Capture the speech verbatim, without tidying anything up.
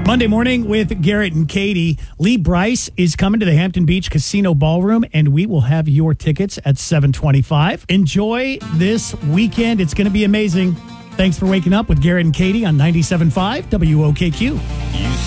Monday morning with Garrett and Katie. Lee Brice is coming to the Hampton Beach Casino Ballroom, and we will have your tickets at seven twenty-five. Enjoy this weekend. It's going to be amazing. Thanks for waking up with Garrett and Katie on ninety-seven point five W O K Q. You